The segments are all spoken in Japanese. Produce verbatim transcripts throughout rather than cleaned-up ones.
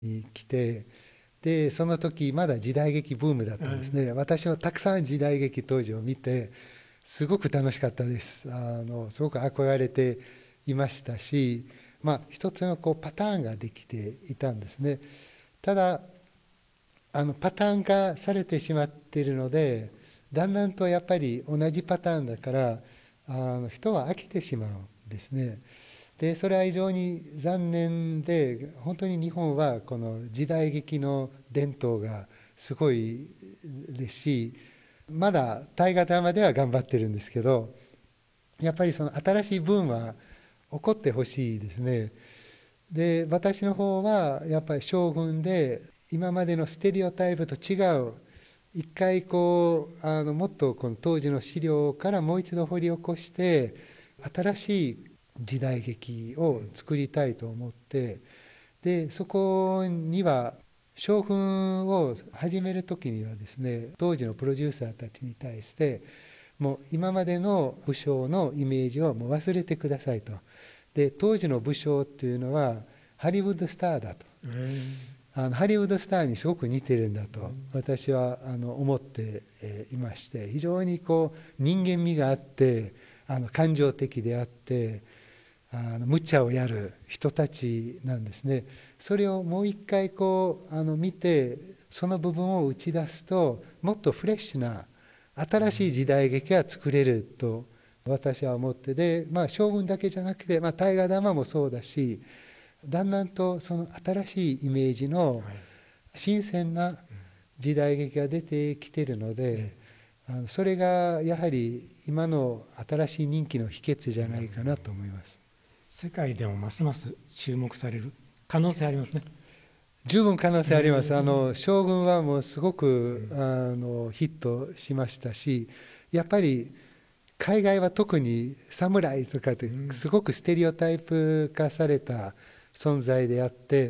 に来て、でその時まだ時代劇ブームだったんですね、うん、私はたくさん時代劇当時を見てすごく楽しかったです。あのすごく憧れていましたし、まあ、一つのこうパターンができていたんですね。ただあのパターン化されてしまっているので、だんだんとやっぱり同じパターンだからあの人は飽きてしまうんですね。でそれは非常に残念で、本当に日本はこの時代劇の伝統がすごいですし、まだ大河ドラマでは頑張ってるんですけど、やっぱりその新しいブームは起こってほしいですね。で私の方はやっぱり将軍で今までのステレオタイプと違う、一回こうあのもっとこの当時の資料からもう一度掘り起こして新しい時代劇を作りたいと思って、でそこには将軍を始める時にはですね、当時のプロデューサーたちに対してもう今までの武将のイメージをもう忘れてくださいと。で当時の武将っていうのはハリウッドスターだと、あのハリウッドスターにすごく似てるんだと私はあの思っていまして、非常にこう人間味があってあの感情的であってあの無茶をやる人たちなんですね。それをもう一回こうあの見てその部分を打ち出すと、もっとフレッシュな新しい時代劇が作れると私は思って、で、まあ、将軍だけじゃなくて、まあ、大河ドラマもそうだし、だんだんとその新しいイメージの新鮮な時代劇が出てきているので、あのそれがやはり今の新しい人気の秘訣じゃないかなと思います。 世界でもますます注目される可能性ありますね。 十分可能性あります。あの将軍はもうすごくあのヒットしましたし、やっぱり海外は特に侍とかってすごくステレオタイプ化された存在であって、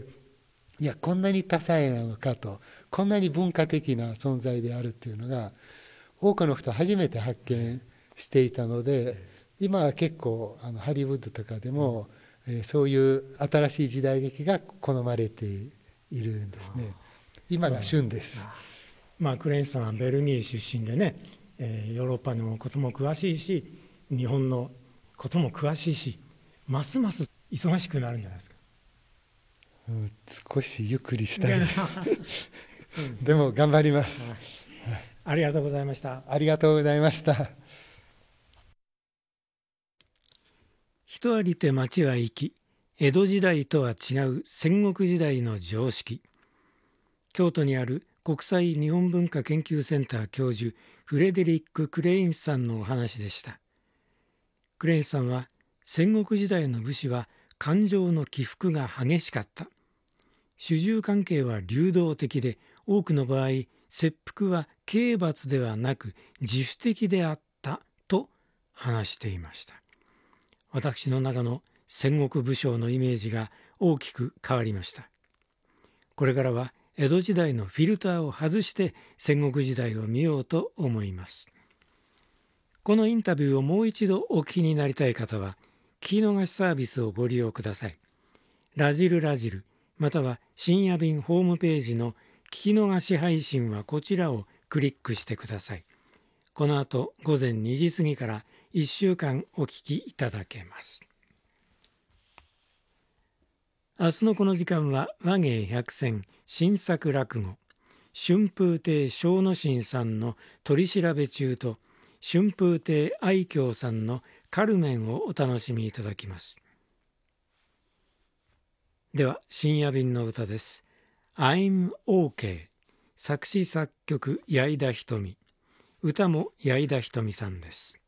いやこんなに多彩なのかと、こんなに文化的な存在であるっていうのが多くの人初めて発見していたので、今は結構あのハリウッドとかでも、えー、そういう新しい時代劇が好まれているんですね。今が旬です。 まあ、クレインさんはベルギー出身でね、えー、ヨーロッパのことも詳しいし日本のことも詳しいし、ますます忙しくなるんじゃないですか。 うん、少しゆっくりしたいですでも頑張ります、はい、 ありがとうございました。 ありがとうございました。 人ありて町は生き、江戸時代とは違う戦国時代の常識。京都にある国際日本文化研究センター教授フレデリック・クレインスさんのお話でした。クレインスさんは、戦国時代の武士は感情の起伏が激しかった。主従関係は流動的で、多くの場合切腹は刑罰ではなく自主的であったと話していました。私の中の戦国武将のイメージが大きく変わりました。これからは江戸時代のフィルターを外して戦国時代を見ようと思います。このインタビューをもう一度お聞きになりたい方は、聞き逃しサービスをご利用ください。ラジルラジル、または深夜便ホームページの聞き逃し配信はこちらをクリックしてください。この後午前にじ過ぎからいっしゅうかんお聞きいただけます。明日のこの時間は和芸百選新作落語、春風亭昇之進さんの取り調べ中と春風亭愛嬌さんのカルメンをお楽しみいただきます。では深夜便の歌です。 I'm OK、 作詞作曲矢井田瞳、歌も矢井田瞳さんです。